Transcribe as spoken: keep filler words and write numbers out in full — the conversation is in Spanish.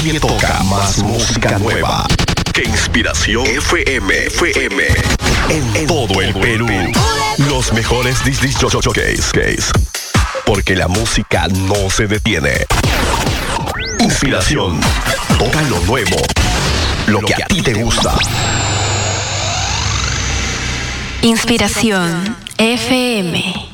nadie toca más música nueva que Inspiración F M. F M. En, en todo el Perú. Los mejores disc jockeys. Porque la música no se detiene. Inspiración. Toca lo nuevo. Lo que a ti te gusta. Inspiración F M.